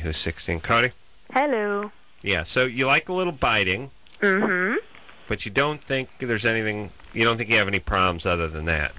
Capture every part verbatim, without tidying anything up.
who's sixteen. Cody? Hello. Yeah, so you like a little biting. Mm-hmm. But you don't think there's anything, you don't think you have any problems other than that?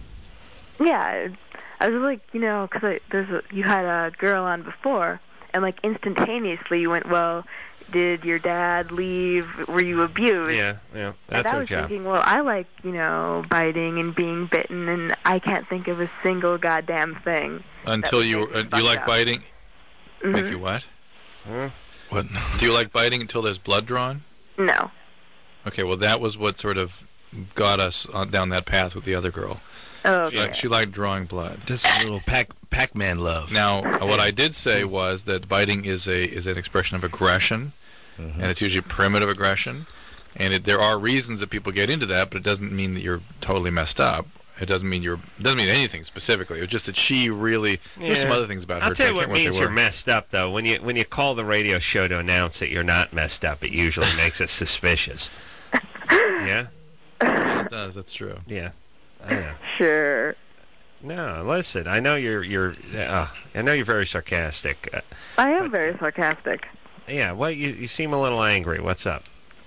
Yeah, I was like, you know, because there's a, you had a girl on before, and like instantaneously you went, well, did your dad leave? Were you abused? Yeah, yeah, that's and I our was job. thinking, well, I like, you know, biting and being bitten, and I can't think of a single goddamn thing. Until you uh, you like up. biting? Mm-hmm. Make you what? Huh? What? Do you like biting until there's blood drawn? No. Okay, well, that was what sort of got us on, down that path with the other girl. Oh, She, okay. liked, she liked drawing blood. Just a little Pac Pac-Man love. Now, uh, what I did say was that biting is a is an expression of aggression, Mm-hmm. and it's usually primitive aggression. And it, there are reasons that people get into that, but it doesn't mean that you're totally messed up. It doesn't mean you're. It doesn't mean anything specifically. It was just that she really. There's some Yeah. other things about her. I'll tell too. you I what can't remember means they you're were. messed up, though. When you when you call the radio show to announce that you're not messed up, it usually makes us suspicious. Yeah? Yeah, it does. That's true. Yeah. I know. Sure. No, listen. I know you're you're. Uh, I know you're very sarcastic. Uh, I am But- very sarcastic. yeah. Well, you you seem a little angry. What's up?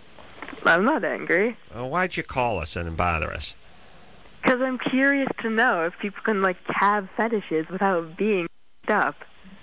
I'm not angry. Well, why'd you call us and bother us? Because I'm curious to know if people can, like, have fetishes without being up.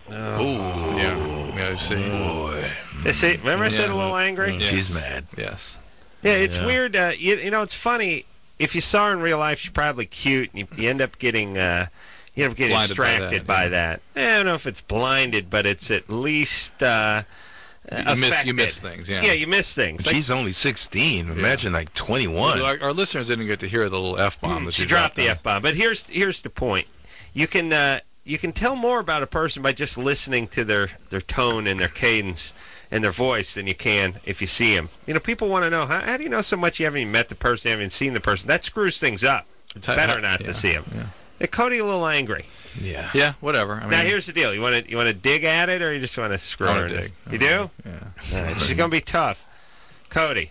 Oh. Yeah. Yeah. I see. Boy, You see, remember I said Yeah. a little angry? Yeah. she's mad. Yes. Yeah, it's Yeah. weird. Uh, you, you know, it's funny. If you saw her in real life, she's probably cute, and you, you end up getting, uh, you end up getting Blinded by distracted that, by yeah. that. I don't know if it's blinded, but it's at least uh, You miss. You affected. miss things. Yeah. Yeah, you miss things. Like, She's only sixteen. Imagine like twenty-one. Our, our listeners didn't get to hear the little f bomb that she you dropped the on. f bomb, but here's here's the point. You can uh, you can tell more about a person by just listening to their, their tone and their cadence and their voice than you can if you see them. You know, people want to know, how, how do you know so much you haven't even met the person, you haven't even seen the person? That screws things up. It's Better ha- not yeah, to see him. Yeah. Hey, Cody, a little angry. Yeah. Yeah. Whatever. I mean, Now here's the deal: you want to you want to dig at it, or you just want to screw I her? wanna in dig. this? You do? Yeah. All right, she's gonna be tough. Cody,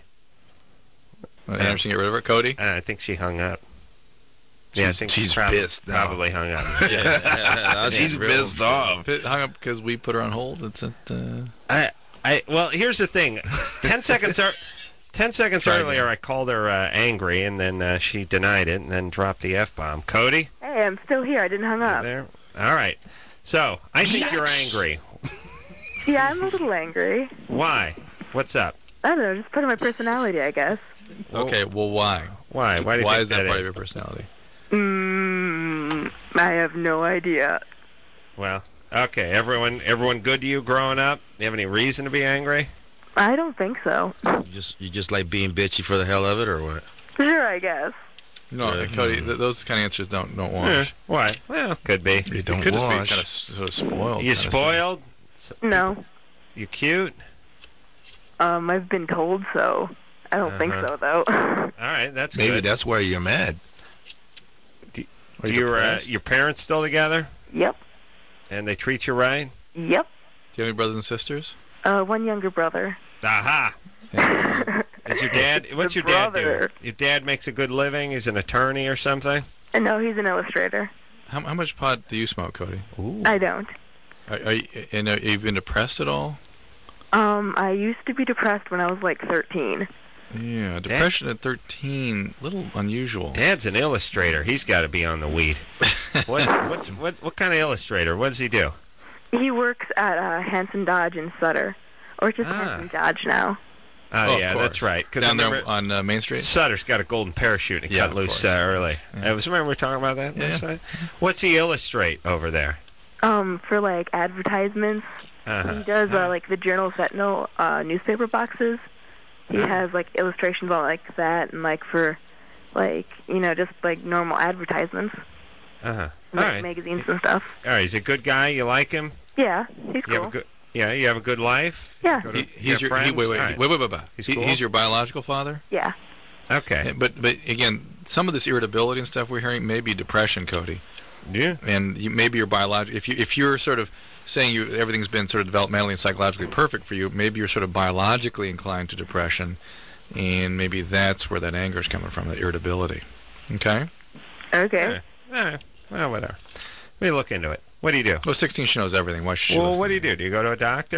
Well, Anderson, get rid of her, Cody. uh, I think she hung up. Yeah, I She's- think she's she prob- pissed now. Probably hung up. Yeah, She's real- pissed off. If it hung up because we put her on hold. It's at. Uh, I, I, well, here's the thing. Ten seconds, ar- ten seconds Try earlier, again. I called her uh, angry, and then uh, she denied it, and then dropped the f bomb. Cody, Hey, I'm still here. I didn't hang you up. there? All right. So I think you're angry. Yeah, I'm a little angry. Why? What's up? I don't know, just part of my personality, I guess. okay. Well, why? Why? Why do you Why think is that part is? of your personality? Mm, I have no idea. Well, okay. Everyone, everyone, good to you growing up? You have any reason to be angry? I don't think so. You just you just like being bitchy for the hell of it, or what? Sure, I guess. No, Yeah. Cody. Th- those kind of answers don't don't Eh, wash. why? Well, could be. They don't Could just be wash. kind of sort of spoiled. You kinda thing. spoiled? No. You cute? Um, I've been told so. I don't think Uh-huh. so, though. All right, that's Maybe good. that's why you're mad. Are Do you your uh, depressed? your parents still together? Yep. And they treat you right? Yep. Do you have any brothers and sisters? Uh, one younger brother. Aha! Yeah. Is your dad? What's The your dad do? brother. Your dad makes a good living. He's an attorney or something. And no, he's an illustrator. how, how much pot do you smoke, Cody? Ooh. I don't. Are, are you, and have you been depressed at all? Um, I used to be depressed when I was like thirteen. Yeah, depression at thirteen, little unusual. Dad's an illustrator. He's got to be on the weed. What's what's what what kind of illustrator? What does he do? He works at uh, Hanson Dodge in Sutter. Or just Ah. Hanson Dodge now. Oh, Oh, of yeah, course. that's right. Because Down there on uh, Main Street? Sutter's got a golden parachute and it Yeah, cut of loose course. uh, early. Yeah. Uh, was remember we were talking about that Yeah. last night? What's he illustrate over there? Um, for like advertisements. Uh-huh. He does uh, like the Journal Sentinel uh, newspaper boxes. He has like illustrations on like that, and like for like you know just like normal advertisements, Uh-huh. All like right. magazines and stuff. All right. He's a good guy. You like him? Yeah, he's You have a cool. good. Yeah. You have a good life. Yeah, Go to- He, you he's have your he, friends? wait wait All right. wait wait wait. wait. He's He- cool? he's your biological father. yeah. Okay. But but again, some of this irritability and stuff we're hearing may be depression, Cody, Yeah. and you, maybe your biological. If you if you're sort of saying you everything's been sort of developmentally and psychologically perfect for you, maybe you're sort of biologically inclined to depression, and maybe that's where that anger is coming from, that irritability. Okay. Okay. All right. Well, whatever. Let me look into it. What do you do? Well, sixteen she knows everything. Why should she? Well, listen what do to you do? Do you go to a doctor?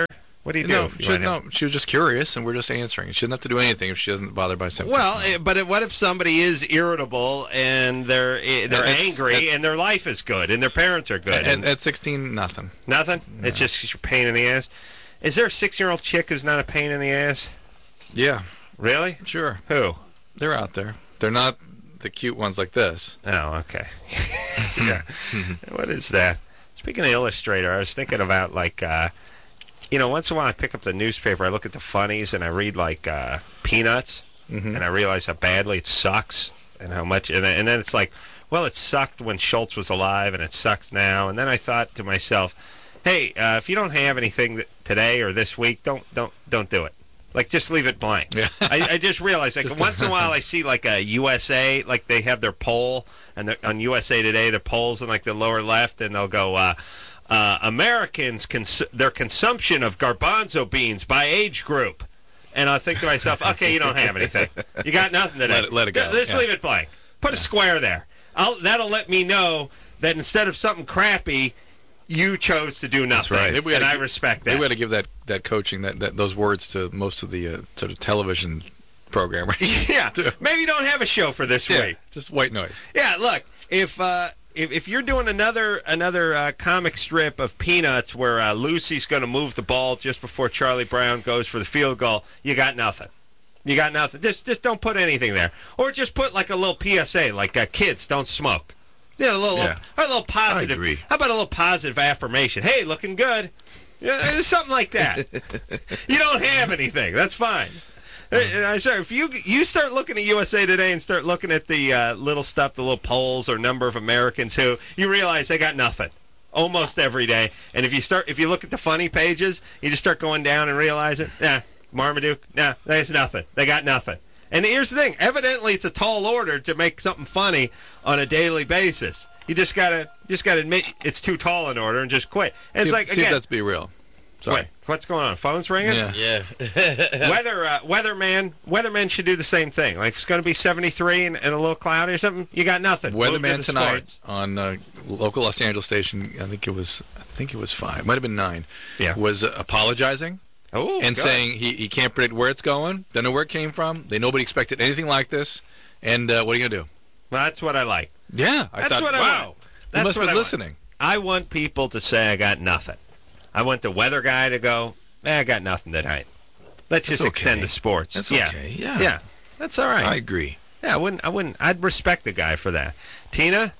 What do you do? No, if you she, let him- no, she was just curious, and we're just answering. She doesn't have to do anything if she doesn't bother by symptoms. Well, eh, but what if somebody is irritable and they're eh, they're It's- angry it- and their life is good and their parents are good? at, and at sixteen, nothing. nothing? It's just a pain in the ass? Is there a six-year-old chick who's not a pain in the ass? Yeah, Really? sure. Who? They're out there. They're not the cute ones like this. Oh, okay. Yeah. What is that? Speaking of Illustrator, I was thinking about, like, uh, you know, once in a while I pick up the newspaper, I look at the funnies, and I read, like, uh, Peanuts, Mhm. and I realize how badly it sucks and how much, and, then- and then it's like, well, it sucked when Schultz was alive, and it sucks now. And then I thought to myself, hey, uh, if you don't have anything that, today or this week, don't don't don't do it. Like, just leave it blank. Yeah. I, I just realized, like, Just- once in a while I see, like, a U S A, like, they have their poll, and they're- on U S A Today, their polls in, like, the lower left, and they'll go, uh, uh, Americans, cons- their consumption of garbanzo beans by age group. And I think to myself, okay, you don't have anything. You got nothing today. Let it- let it go. Just Yeah. leave it blank. Put a square there. I'll, that'll let me know that instead of something crappy, you chose to do nothing. right. Maybe we And oughta I gi- respect Maybe that. we ought to give that, that coaching, that, that those words to most of the uh, sort of television programmers. Yeah, maybe don't have a show for this Yeah, week. just white noise. Yeah, look, if uh, if, if you're doing another another uh, comic strip of Peanuts where uh, Lucy's going to move the ball just before Charlie Brown goes for the field goal, you got nothing. You got nothing. Just just don't put anything there, or just put like a little P S A, like uh, kids don't smoke. Yeah, a little, Yeah. or a little positive. I agree. How about a little positive affirmation? Hey, looking good. Yeah, something like that. You don't have anything. That's fine. And I say, if you you start looking at U S A Today and start looking at the uh, little stuff, the little polls or number of Americans who, you realize they got nothing almost every day. And if you start, if you look at the funny pages, you just start going down and realize it. Nah, Marmaduke, nah, there's nothing. They got nothing. And here's the thing: evidently, it's a tall order to make something funny on a daily basis. You just gotta just gotta admit it's too tall an order and just quit. And it's see, like see if again, that's be real. Sorry. what, what's going on? Phone's ringing. Yeah. Yeah. Weather, uh, weatherman, weathermen should do the same thing. Like if it's going to be seventy-three and, and a little cloudy or something, you got nothing. Move to Weatherman the tonight sports. on uh, local Los Angeles station. I think it was. I think it was five. Might have been nine. Yeah. Was uh, apologizing Oh, and good. saying he, he can't predict where it's going. Don't know where it came from. They nobody expected anything like this. And uh, what are you gonna do? Well, that's what I like. Yeah, I That's thought. what I wow, want. you That's must what be I want. listening. I want people to say I got nothing. I want the weather guy to go, eh, I got nothing tonight. Let's That's just extend okay. the sports. That's yeah. okay, yeah. Yeah. That's all right. I agree. Yeah, I wouldn't. I wouldn't. I'd respect the guy for that. Tina,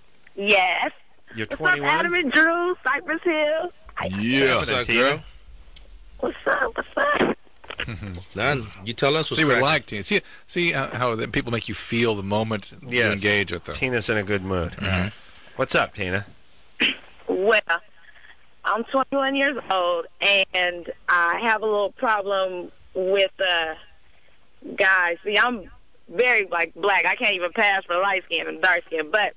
Yes. you're What's up, Adam twenty-one. and Drew, Cypress Hill? Yeah. What's up, girl? What's up? What's up? None. You tell us what's See what cracking. like Tina. See see how, how the people make you feel the moment you Yes. engage with them. Tina's in a good mood. What's up, Tina? Well, I'm twenty-one years old, and I have a little problem with uh, guys. See, I'm very, like, black. I can't even pass for light skin and dark skin, but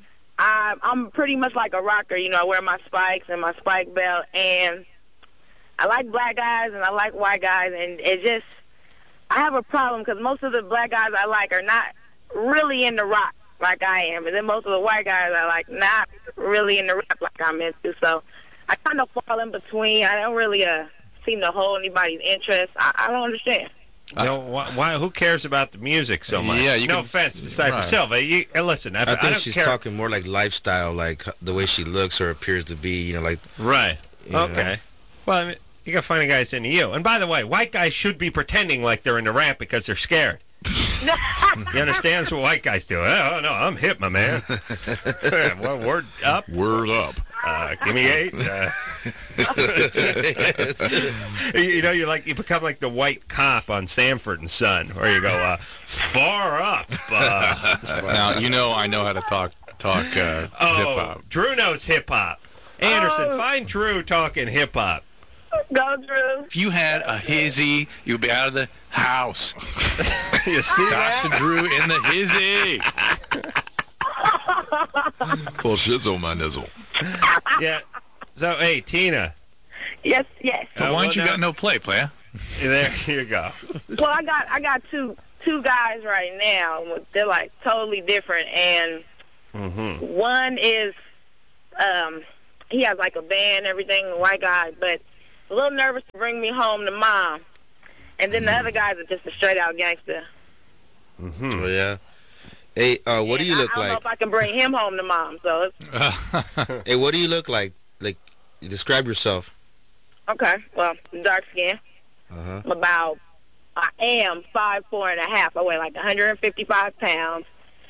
I, I'm pretty much like a rocker. You know, I wear my spikes and my spike belt, and I like black guys and I like white guys, and it just, I have a problem because most of the black guys I like are not really into rock like I am, and then most of the white guys I like not really into rap like I'm into. So I kind of fall in between. I don't really uh, seem to hold anybody's interest. I, I don't understand. You know, why, why? Who cares about the music so much? Yeah, you no can- offense to Cypress right. Hill, but you, uh, listen. I, I think don't she's care. talking more like lifestyle, like the way she looks or appears to be. You know, like Right. you know. Okay. Well, I mean, you got funny guys into you. And by the way, white guys should be pretending like they're into rap because they're scared. You understand? That's what white guys do. Oh, no, I'm hip, my man. Well, word up. Word up. Uh, give me eight. Uh, you know, you like you become like the white cop on Sanford and Son, where you go uh, far up. Uh, Now you know I know how to talk talk uh, hip oh, hop. Drew knows hip hop. Anderson, Oh. find Drew talking hip hop. Go, Drew. If you had a hizzy, you'd be out of the house. You see Doctor that? Drew in the hizzy. Full shizzle, my nizzle. Yeah. So, hey, Tina. Yes, yes. But Uh, why well, don't you now- got no play, player? There you go. Well, I got I got two two guys right now. They're like totally different, and Mm-hmm. one is um he has like a band, and everything, a white guy, but a little nervous to bring me home to mom. And then the other guys are just a straight out gangster. Mm-hmm. Oh, yeah. Hey, uh, what And do you I, look I don't like? know if I can bring him home to mom. So it's, Hey, what do you look like? Like, describe yourself. okay. Well, dark skin. Uh-huh. I'm about, I am five four and a half. I weigh like one hundred fifty-five pounds,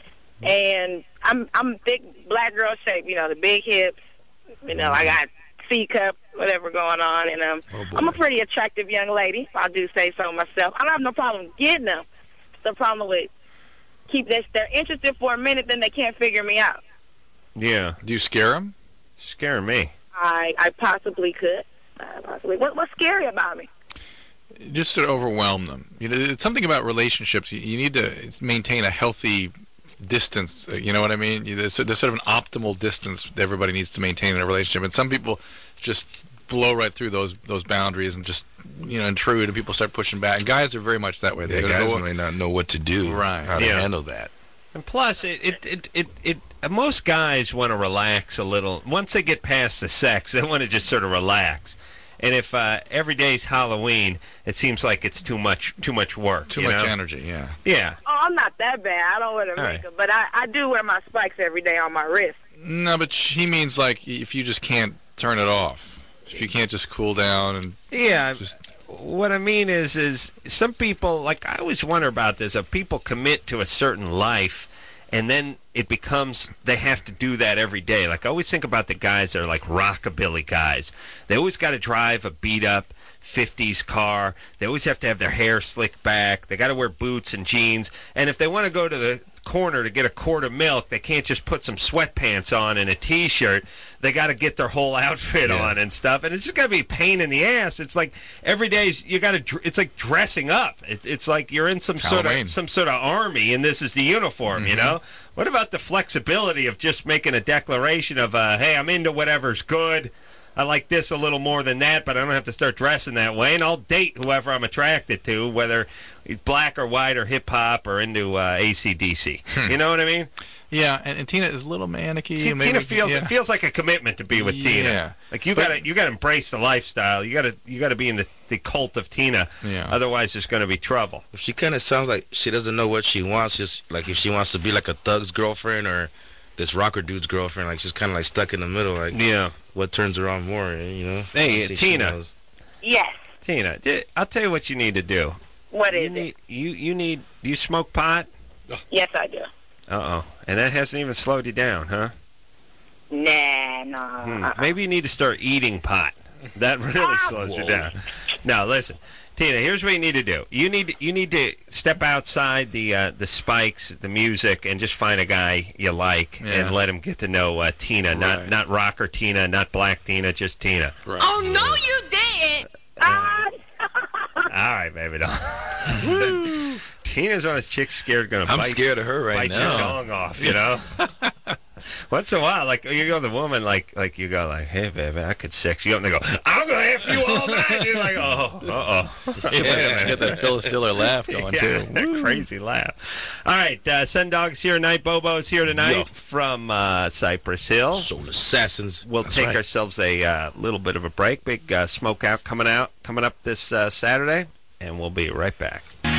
and I'm I'm thick black girl shape. You know, the big hips. You know, I got C cup, whatever going on, and um, Oh, boy. I'm a pretty attractive young lady. If I do say so myself. I don't have no problem getting them. The problem with keep this, they're interested for a minute, then they can't figure me out. Yeah. Do you scare him? Scaring me. I I possibly could. Uh, possibly. What, what's scary about me? Just to overwhelm them. You know, it's something about relationships. You, you need to maintain a healthy distance. uh, You know what I mean? You- There's, there's sort of an optimal distance that everybody needs to maintain in a relationship, and some people just blow right through those those boundaries and just you know intrude, and people start pushing back. And guys are very much that way. Yeah, They're guys gonna go, may not know what to do, Right. how to Yeah. handle that. And plus, it it it it, it uh, most guys want to relax a little. Once they get past the sex, they want to just sort of relax. And if uh, every day's Halloween, it seems like it's too much too much work. too you much know? energy. Yeah. Yeah. Oh, I'm not that bad. I don't wear the All right. makeup, but I, I do wear my spikes every day on my wrist. No, but he means like if you just can't turn it off, if you can't just cool down and Yeah. Just- What I mean is, is some people, like, I always wonder about this. If people commit to a certain life, and then it becomes, they have to do that every day. Like, I always think about the guys that are like rockabilly guys. They always got to drive a beat-up fifties car. They always have to have their hair slicked back. They got to wear boots and jeans. And if they want to go to the corner to get a quart of milk, they can't just put some sweatpants on and a T-shirt. They got to get their whole outfit Yeah. on and stuff. And it's just got to be a pain in the ass. It's like every day you got to. It's like dressing up. It's it's like you're in some sort Halloween. of some sort of army, and this is the uniform. Mm-hmm. You know. What about the flexibility of just making a declaration of, uh, hey, I'm into whatever's good. I like this a little more than that, but I don't have to start dressing that way, and I'll date whoever I'm attracted to, whether he's black or white or hip-hop or into uh, A C D C. You know what I mean? yeah. And, and Tina is a little manicky. See, maybe- Tina feels yeah. it feels like a commitment to be with Yeah. Tina. Like you But- got to you got to embrace the lifestyle. You got to you got to be in the, the cult of Tina. Yeah. Otherwise, there's going to be trouble. She kind of sounds like she doesn't know what she wants. Just like if she wants to be like a thug's girlfriend or this rocker dude's girlfriend. Like she's kind of like stuck in the middle. Like Yeah. what turns her on more? You know. Hey, I don't think she Tina. knows. Yes. Tina, di- I'll tell you what you need to do. What You is need it? you you need you smoke pot. Yes, I do. Uh oh, and that hasn't even slowed you down, huh? Nah, nah. Hmm. uh-uh. Maybe you need to start eating pot. That really slows you down. Now listen, Tina. Here's what you need to do. You need you need to step outside the uh, the spikes, the music, and just find a guy you like Yeah. and let him get to know uh, Tina. Not Right. not rocker Tina, not black Tina, just Tina. Right. Oh, no, you didn't. Ah, All right, baby doll. Tina's one of those chicks scared going to I'm bite, scared of her right bite your now. dong off, you know? Once in a while, like, you go to the woman, like, like you go, like, hey, baby, I could sex you up. And they go, I'm going to F you all night. You're like, oh, uh-oh. Yeah, she got that Phyllis Diller laugh going Yeah, too. that crazy laugh. All right, uh, Sundog's here tonight. Bobo's here tonight Yo. from uh, Cypress Hill. Soul Assassins. We'll That's take right. ourselves a uh, little bit of a break. Big uh, smoke out coming out, coming up this uh, Saturday, and we'll be right back.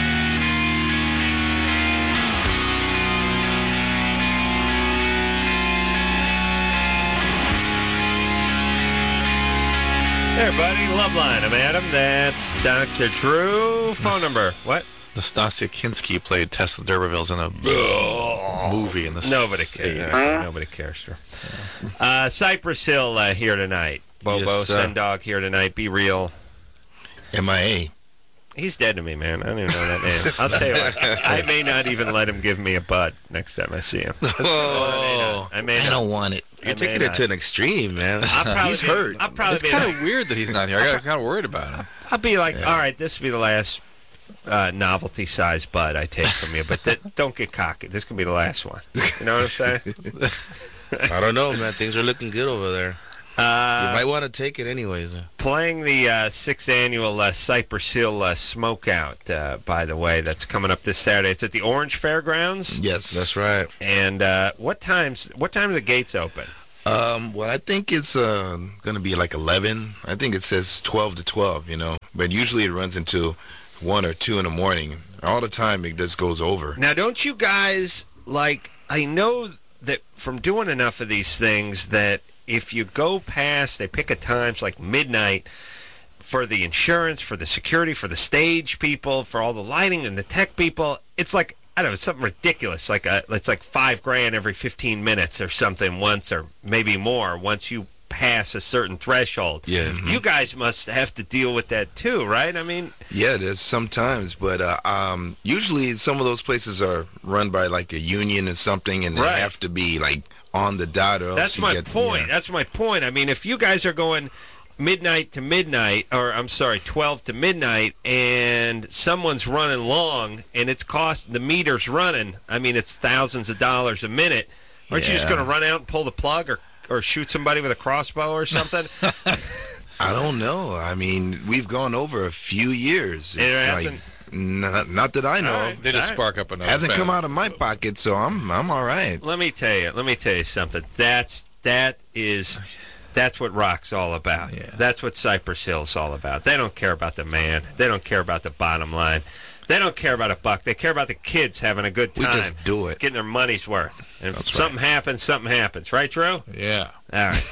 There, buddy. Love line. I'm Adam. That's Doctor Drew. Phone number. What? Nastasia Kinski played Tesla D'Urbervilles in a movie in the Nobody s- cares. eighties. Nobody cares, Drew. Uh, Cypress Hill uh, here tonight. Bobo, Yes, sir. Sundog here tonight. Be real. M I A. He's dead to me, man. I don't even know that name. I'll tell you what. I may not even let him give me a bud next time I see him. Oh, I may I not. don't want it. I You're may taking it not. to an extreme, man. I'll probably He's be, hurt. I'll probably It's be. kind of weird that he's not here. I got kind of worried about him. I'll be like, all right, this will be the last uh, novelty-sized bud I take from you, but th- don't get cocky. This can be the last one. You know what I'm saying? I don't know, man. Things are looking good over there. You Uh, might want to take it anyways. playing the uh, sixth annual uh, Cypress Hill uh, Smokeout, uh, by the way, that's coming up this Saturday. It's at the Orange Fairgrounds. Yes. That's right. And uh, what times? What time are the gates open? Um, well, I think it's uh, going to be like eleven. I think it says twelve to twelve, you know. But usually it runs into one or two in the morning. All the time it just goes over. Now, don't you guys, like, I know that from doing enough of these things that if you go past, they pick a times like midnight for the insurance, for the security, for the stage people, for all the lighting and the tech people, it's like, I don't know, something ridiculous. Like a, it's like five grand every fifteen minutes or something once, or maybe more once you pass a certain threshold. Yeah. You guys must have to deal with that too, right? I mean, Yeah, there's sometimes, but uh, um, usually some of those places are run by like a union or something, and they Right. have to be like on the dot, or else that's you my get, point. yeah. That's my point. I mean, if you guys are going midnight to midnight, or I'm sorry, twelve to midnight, and someone's running long, and it's cost the meter's running. I mean, it's thousands of dollars a minute. Aren't you just Yeah. going to run out and pull the plug, or or shoot somebody with a crossbow or something? I don't know. I mean, we've gone over a few years. It It's hasn't? like not, not that I know All of. right. They just All right. spark up another. Hasn't come family. out of my pocket, so I'm I'm all right. Let me tell you. Let me tell you something. That's that is. That's what rock's all about. Yeah. That's what Cypress Hill's all about. They don't care about the man. They don't care about the bottom line. They don't care about a buck. They care about the kids having a good We time. just do it. Getting their money's worth. And if That's something happens, something happens. Right, Drew? Yeah. All right.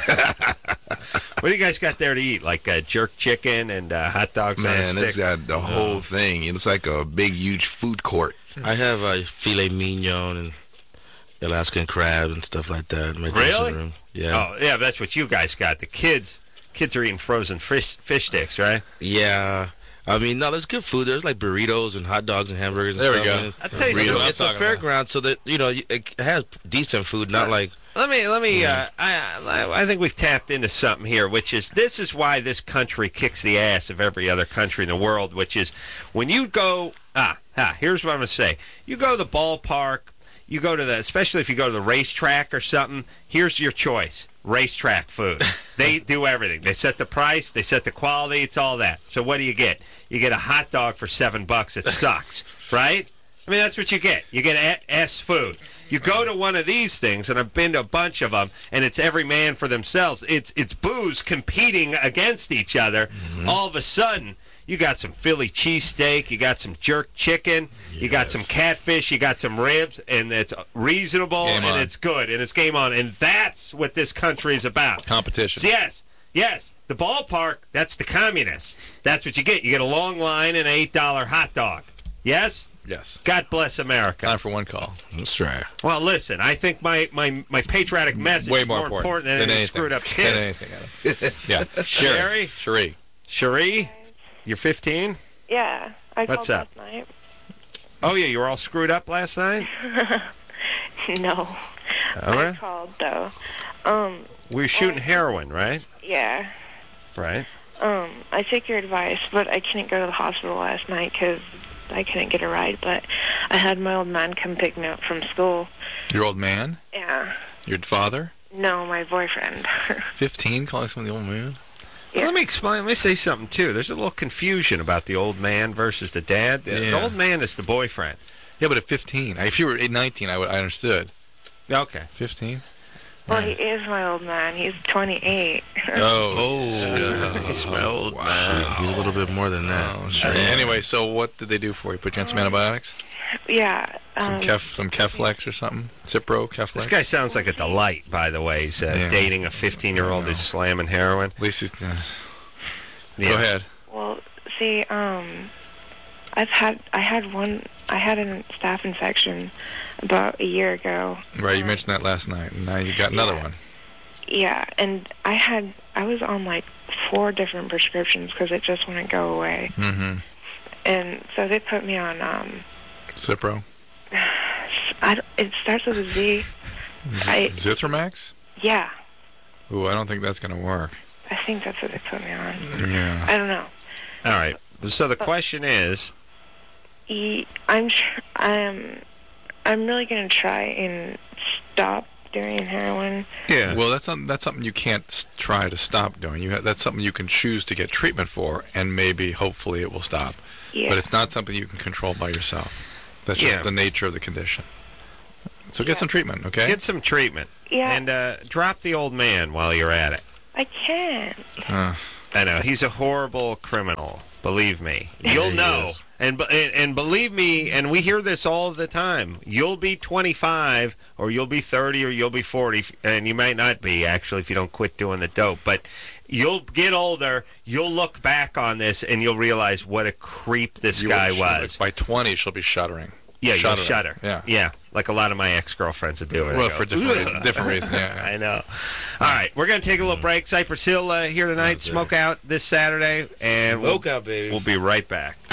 What do you guys got there to eat? Like uh, jerk chicken and uh, hot dogs on a Man, stick? it's got the whole thing. It's like a big, huge food court. I have a filet mignon and Alaskan crab and stuff like that. in my Really? dressing room. Yeah. Oh, yeah, that's what you guys got. The kids kids are eating frozen fish, fish sticks, right? Yeah. I mean, no, there's good food. There's like burritos and hot dogs and hamburgers and There we stuff. go. And it's- I'll tell you Burritos. something. I'm It's a talking about. fairground, so that, you know, it has decent food, not like... Let me, let me. Uh, I, I, I think we've tapped into something here, which is this is why this country kicks the ass of every other country in the world. Which is when you go. Ah, ah. Here's what I'm gonna say. You go to the ballpark. You go to the, especially if you go to the racetrack or something. Here's your choice: racetrack food. They do everything. They set the price. They set the quality. It's all that. So what do you get? You get a hot dog for seven bucks. It sucks, right? I mean, that's what you get. You get a- S food. You go to one of these things, and I've been to a bunch of them, and it's every man for themselves. It's it's booze competing against each other. All of a sudden, you got some Philly cheesesteak, you got some jerk chicken, you got some catfish, you got some ribs, and it's reasonable, Game and on. it's good, and it's game on. And that's what this country is about. Competition. Yes, yes. The ballpark, that's the communists. That's what you get. You get a long line and an eight dollar hot dog. Yes? Yes. God bless America. Time for one call. That's right. Well, listen, I think my, my, my patriotic message Way is more more important, than, than any anything. screwed up Than kids. anything. Yeah. Sherry? Cherie. Cherie, you're fifteen? Yeah, I What's called up? last night. Oh, yeah, you were all screwed up last night? No, All I right. called though. Um, We were shooting heroin, right? yeah. Right. Um, I took your advice, but I couldn't go to the hospital last night because I couldn't get a ride. But I had my old man come pick me up from school. Your old man? Yeah. Your father? No, my boyfriend. fifteen, calling someone the old man? Yeah. Let me explain. Let me say something, too. There's a little confusion about the old man versus the dad. The, the Yeah. old man is the boyfriend. Yeah, but at fifteen. If you were at nineteen, I would I understood. Okay. fifteen? Well, he is my old man. He's twenty-eight. Oh. Oh, He's my old Shoot, man. he's a little bit more than that. Uh, Anyway, so what did they do for you? Put you on some antibiotics? Yeah. Some Um, Kef, some Keflex or something? Cipro, Keflex? This guy sounds like a delight, by the way. He's uh, Yeah. dating a fifteen-year-old who's slamming heroin. At least it's... Uh, Yeah. Go ahead. Well, see, um, I've had I had one I had a staph infection about a year ago. Right, you mentioned that last night, and now you got another Yeah. one. Yeah, and I had I was on like four different prescriptions because it just wouldn't go away. Mm-hmm. And so they put me on um, Cipro? I don't- it starts with a Z. I Zithromax? yeah, Ooh, I don't think that's going to work. I think that's what they put me on. Yeah. I don't know. All right. So the question is, E- I'm tr- I'm I'm really gonna try and stop doing heroin. yeah. Well, that's something, that's something you can't s- try to stop doing. You ha- that's something you can choose to get treatment for, and maybe, hopefully, it will stop. Yeah. But it's not something you can control by yourself. That's just Yeah. the nature of the condition. So get some treatment, okay? Get some treatment. Yeah. And uh, drop the old man while you're at it. I can't. Uh, I know. He's a horrible criminal. Believe me. You'll he know. is. And, and and believe me, and we hear this all the time. You'll be twenty-five, or you'll be thirty, or you'll be forty, and you might not be, actually, if you don't quit doing the dope. But you'll get older, you'll look back on this, and you'll realize what a creep this you guy will- was. By twenty, she'll be shuddering. Yeah, you'll Shuddering. shudder. Yeah. Yeah, like a lot of my ex-girlfriends would do. And I Well, go, for different, "Ugh." reasons, different reasons, yeah. I know. All right, we're going to take a little break. Cypress Hill uh, here tonight. Yes, sir. Smoke out this Saturday. And Smoke we'll, out, baby. we'll be right back.